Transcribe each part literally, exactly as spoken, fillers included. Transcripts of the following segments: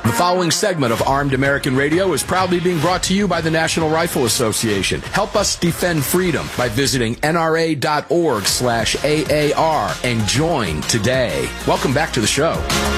The following segment of Armed American Radio is proudly being brought to you by the National Rifle Association. Help us defend freedom by visiting nra.org slash AAR and join today. Welcome back to the show.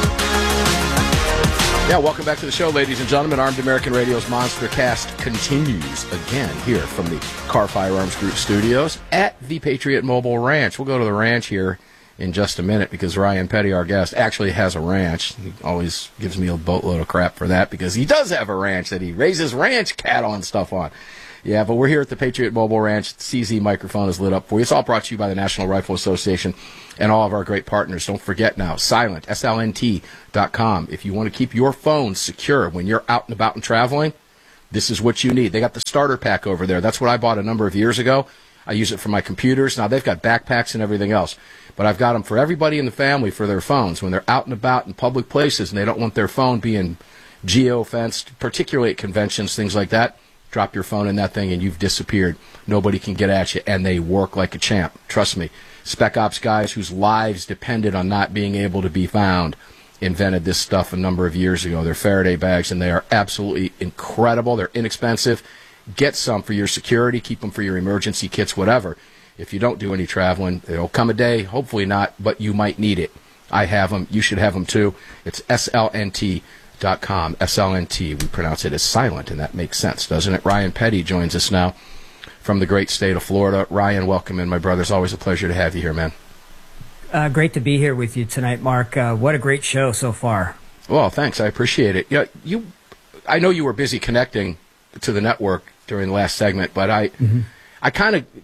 Yeah, welcome back to the show, ladies and gentlemen. Armed American Radio's Monster Cast continues again here from the Car Firearms Group studios at the Patriot Mobile Ranch. We'll go to the ranch here in just a minute because Ryan Petty, our guest, actually has a ranch. He always gives me a boatload of crap for that because he does have a ranch that he raises ranch cattle and stuff on. Yeah, but we're here at the Patriot Mobile Ranch. The C Z microphone is lit up for you. It's all brought to you by the National Rifle Association and all of our great partners. Don't forget now, Silent, S L N T dot com. If you want to keep your phone secure when you're out and about and traveling, this is what you need. They got the starter pack over there. That's what I bought a number of years ago. I use it for my computers. Now, they've got backpacks and everything else. But I've got them for everybody in the family for their phones when they're out and about in public places and they don't want their phone being geo-fenced, particularly at conventions, things like that. Drop your phone in that thing and you've disappeared. Nobody can get at you, and they work like a champ. Trust me. Spec Ops guys whose lives depended on not being able to be found invented this stuff a number of years ago. They're Faraday bags, and they are absolutely incredible. They're inexpensive. Get some for your security. Keep them for your emergency kits, whatever. If you don't do any traveling, there'll come a day, hopefully not, but you might need it. I have them. You should have them, too. It's S L N T dot com. S L N T. We pronounce it as silent, and that makes sense, doesn't it? Ryan Petty joins us now from the great state of Florida. Ryan, welcome in, my brother. It's always a pleasure to have you here, man. Uh, great to be here with you tonight, Mark. Uh, what a great show so far. Well, thanks. I appreciate it. Yeah, you. I know you were busy connecting to the network during the last segment, but I, mm-hmm. I kind of,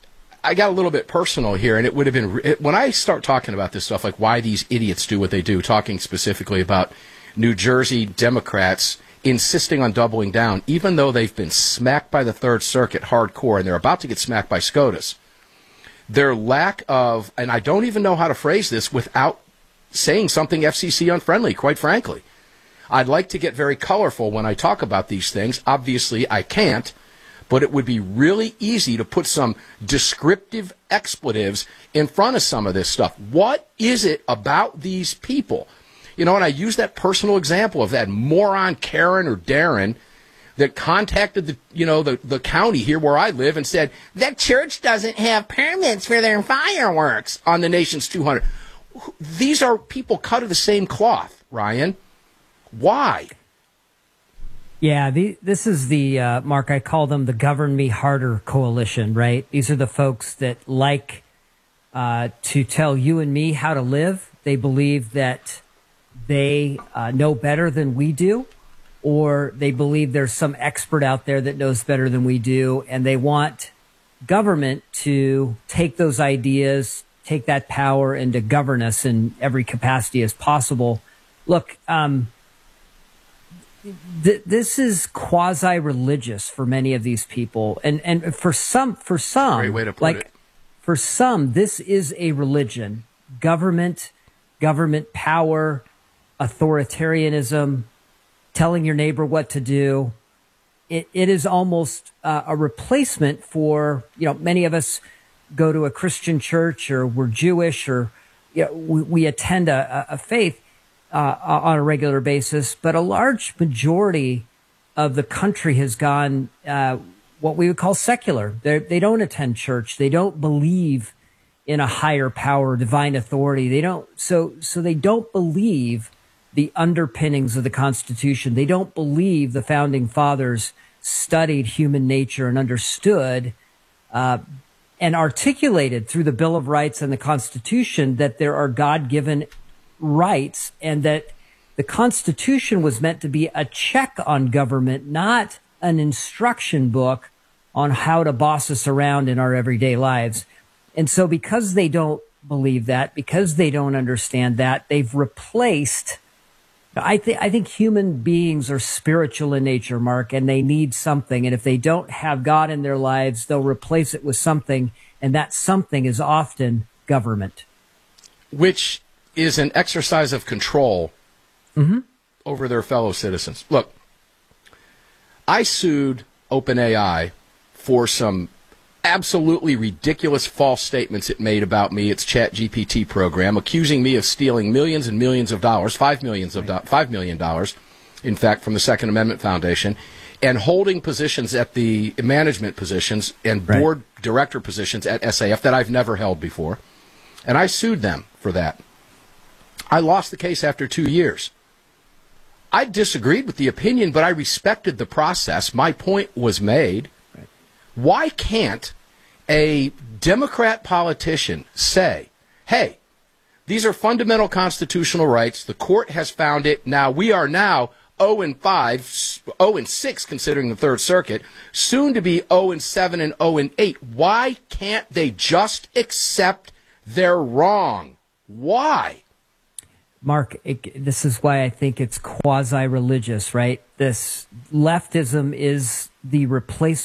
I got a little bit personal here, and it would have been it, when I start talking about this stuff, like why these idiots do what they do. Talking specifically about New Jersey Democrats insisting on doubling down, even though they've been smacked by the Third Circuit hardcore, and they're about to get smacked by SCOTUS. Their lack of, and I don't even know how to phrase this without saying something F C C unfriendly, quite frankly. I'd like to get very colorful when I talk about these things. Obviously, I can't, but it would be really easy to put some descriptive expletives in front of some of this stuff. What is it about these people? You know, and I use that personal example of that moron Karen or Darren that contacted the, you know, the, the county here where I live and said, that church doesn't have permits for their fireworks on the nation's two hundred. These are people cut of the same cloth, Ryan. Why? Yeah, the, this is the, uh, Mark, I call them the Govern Me Harder coalition, right? These are the folks that like uh, to tell you and me how to live. They believe that they uh, know better than we do, or they believe there's some expert out there that knows better than we do, and they want government to take those ideas, take that power, and to govern us in every capacity as possible. Look, um, th- this is quasi-religious for many of these people, and and for some, for some, great way to put like it. For some, this is a religion. Government, government power, authoritarianism, telling your neighbor what to do. It, it is almost uh, a replacement for, you know, many of us go to a Christian church, or we're Jewish, or you know, we, we attend a, a faith uh, on a regular basis. But a large majority of the country has gone uh, what we would call secular. They're, they don't attend church. They don't believe in a higher power, divine authority. They don't. So so they don't believe the underpinnings of the Constitution. They don't believe the founding fathers studied human nature and understood uh, and articulated through the Bill of Rights and the Constitution that there are God-given rights, and that the Constitution was meant to be a check on government, not an instruction book on how to boss us around in our everyday lives. And so because they don't believe that, because they don't understand that, they've replaced I think I think human beings are spiritual in nature, Mark, and they need something. And if they don't have God in their lives, they'll replace it with something, and that something is often government. Which is an exercise of control mm-hmm. over their fellow citizens. Look, I sued OpenAI for some absolutely ridiculous false statements it made about me, its ChatGPT program, accusing me of stealing millions and millions of dollars, five millions of do- five million dollars, in fact, from the Second Amendment Foundation, and holding positions at the management positions and Right. board director positions at S A F that I've never held before. And I sued them for that. I lost the case after two years. I disagreed with the opinion, but I respected the process. My point was made. Right. Why can't a Democrat politician say, hey, these are fundamental constitutional rights. The court has found it. Now we are now oh and five, oh and six considering the Third Circuit, soon to be oh and seven and oh and eight. Why can't they just accept they're wrong? Why? Mark, it, this is why I think it's quasi-religious, right? This leftism is the replacement